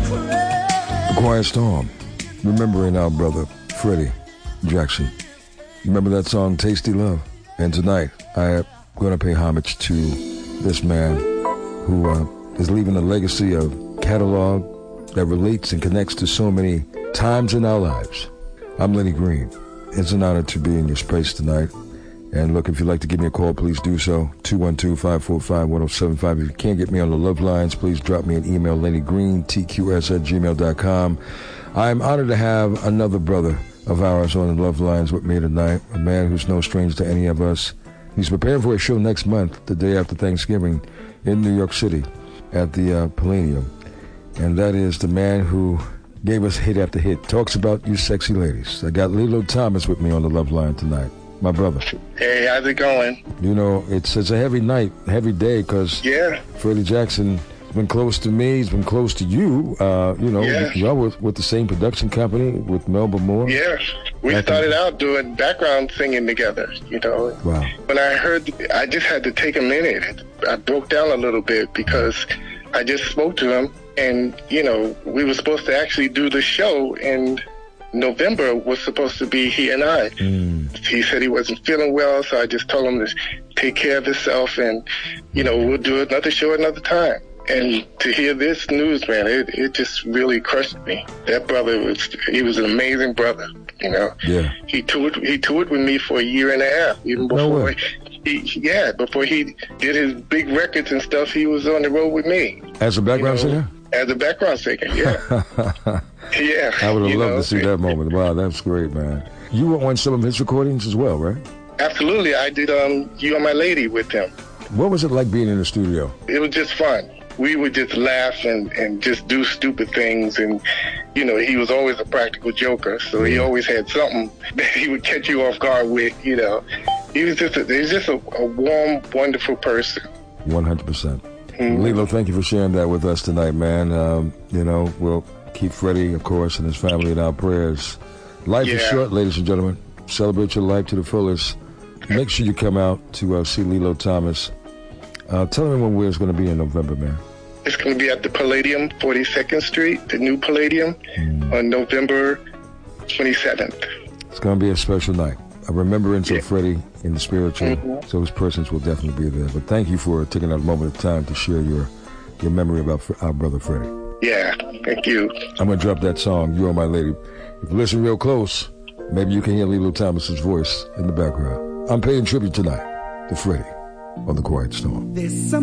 The Quiet Storm, remembering our brother Freddie Jackson. Remember that song, Tasty Love? And tonight, I'm going to pay homage to this man who is leaving a legacy of catalog that relates and connects to so many times in our lives. I'm Lenny Green. It's an honor to be in your space tonight. And look, if you'd like to give me a call, please do so. 212-545-1075. If you can't get me on the love lines, please drop me an email, LennyGreen, TQS@gmail.com. I'm honored to have another brother of ours on the love lines with me tonight, a man who's no stranger to any of us. He's preparing for a show next month, the day after Thanksgiving, in New York City at the Palladium. And that is the man who gave us hit after hit. Talks about you sexy ladies. I got Lilo Thomas with me on the love line tonight. My brother. Hey, how's it going? You know, it's a heavy night, heavy day, because Freddie Jackson has been close to me. He's been close to you. Y'all with the same production company with Melba Moore. Yeah, we started out doing background singing together, you know. Wow. When I heard, I just had to take a minute. I broke down a little bit because I just spoke to him, and, you know, we were supposed to actually do the show in November. Was supposed to be he and I. He said he wasn't feeling well, so I just told him to take care of himself, and, you know, we'll do another show another time. And to hear this news, man, it just really crushed me. That brother he was an amazing brother, you know. Yeah. He toured with me for a year and a half, even before before he did his big records and stuff. He was on the road with me. As a background singer? As a background singer, yeah. Yeah. I would have loved to see that moment. Wow, that's great, man. You were on some of his recordings as well, right? Absolutely. I did You Are My Lady with him. What was it like being in the studio? It was just fun. We would just laugh and just do stupid things. And, you know, he was always a practical joker, so he always had something that he would catch you off guard with, you know. He was just a warm, wonderful person. 100%. Lilo, thank you for sharing that with us tonight, man. You know, we'll keep Freddie, of course, and his family in our prayers. Life is short, ladies and gentlemen. Celebrate your life to the fullest. Make sure you come out to see Lilo Thomas. Tell me when it's going to be in November, man. It's going to be at the Palladium, 42nd Street, the new Palladium, on November 27th. It's going to be a special night. A remembrance of Freddie in the spiritual, so his presence will definitely be there. But thank you for taking a moment of time to share your memory about our brother Freddie. Yeah, thank you. I'm going to drop that song, You Are My Lady. If you listen real close, maybe you can hear Lilo Thomas's voice in the background. I'm paying tribute tonight to Freddie on The Quiet Storm.